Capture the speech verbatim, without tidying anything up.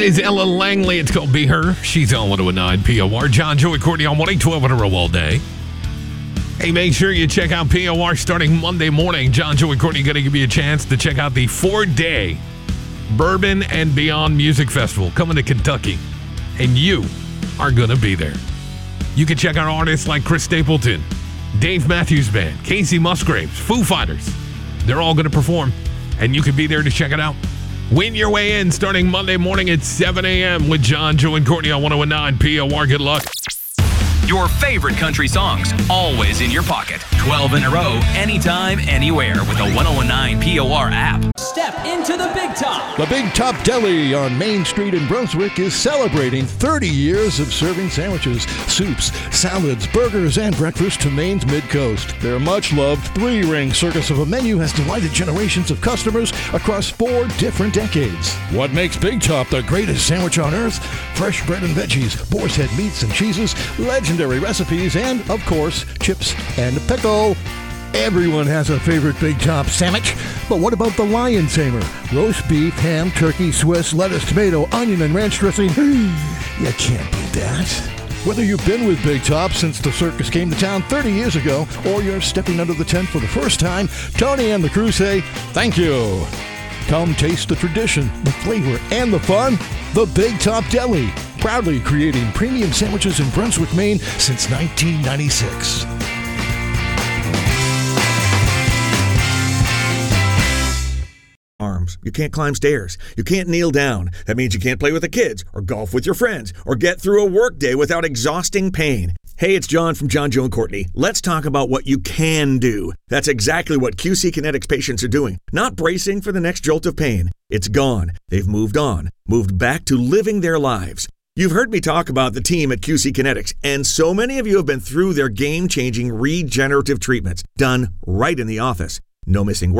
is Ella Langley. It's called Be Her. She's on one oh nine P O R. John, Joey, Courtney on one eight twelve in a row all day. Hey, make sure you check out P O R starting Monday morning. John, Joey, Courtney going to give you a chance to check out the four-day Bourbon and Beyond Music Festival coming to Kentucky. And you are going to be there. You can check out artists like Chris Stapleton, Dave Matthews Band, Casey Musgraves, Foo Fighters. They're all going to perform, and you can be there to check it out. Win your way in starting Monday morning at seven a.m. with John, Joe, and Courtney on one oh nine P O R. Good luck. Your favorite country songs, always in your pocket. twelve in a row, anytime, anywhere with the one oh nine P O R app. Step into the Big Top. The Big Top Deli on Main Street in Brunswick is celebrating thirty years of serving sandwiches, soups, salads, burgers, and breakfast to Maine's Mid-Coast. Their much-loved three-ring circus of a menu has delighted generations of customers across four different decades. What makes Big Top the greatest sandwich on earth? Fresh bread and veggies, boar's head meats and cheeses, legendary recipes, and, of course, chips and pickle. Everyone has a favorite Big Top sandwich, but what about the Lion Tamer? Roast beef, ham, turkey, Swiss, lettuce, tomato, onion, and ranch dressing. You can't beat that. Whether you've been with Big Top since the circus came to town thirty years ago, or you're stepping under the tent for the first time, Tony and the crew say, thank you. Come taste the tradition, the flavor, and the fun. The Big Top Deli, proudly creating premium sandwiches in Brunswick, Maine since nineteen ninety-six. Arms. You can't climb stairs. You can't kneel down. That means you can't play with the kids, or golf with your friends, or get through a workday without exhausting pain. Hey, it's John from John, Joe, and Courtney. Let's talk about what you can do. That's exactly what Q C Kinetics patients are doing. Not bracing for the next jolt of pain. It's gone. They've moved on. Moved back to living their lives. You've heard me talk about the team at Q C Kinetics, and so many of you have been through their game-changing regenerative treatments done right in the office. No missing work.